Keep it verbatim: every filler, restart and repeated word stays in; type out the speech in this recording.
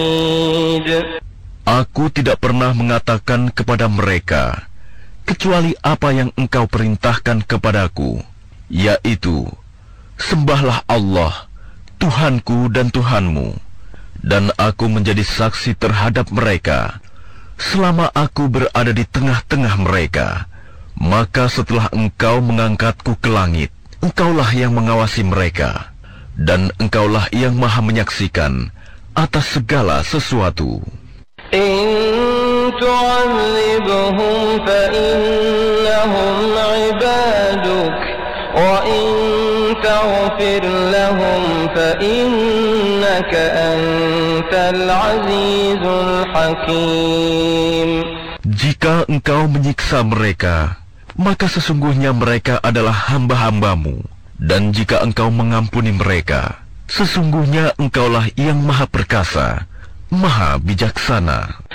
Aku tidak pernah mengatakan kepada mereka kecuali apa yang engkau perintahkan kepadaku, yaitu sembahlah Allah, Tuhanku dan Tuhanmu, dan aku menjadi saksi terhadap mereka selama aku berada di tengah-tengah mereka. Maka setelah engkau mengangkatku ke langit, engkaulah yang mengawasi mereka, dan engkaulah yang maha menyaksikan atas segala sesuatu. In tu'adzibhum fa innahum 'ibaduk wa in taghfir lahum fa innaka antal 'azizul hakim. Jika engkau menyiksa mereka, maka sesungguhnya mereka adalah hamba-hambamu, dan jika engkau mengampuni mereka, sesungguhnya engkaulah yang maha perkasa, maha bijaksana.